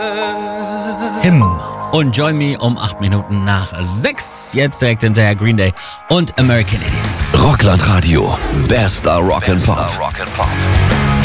Him und Join Me um 8 Minuten nach 6. Jetzt direkt hinterher Green Day und American Idiot. Rockland Radio. Bester Rock and Pop.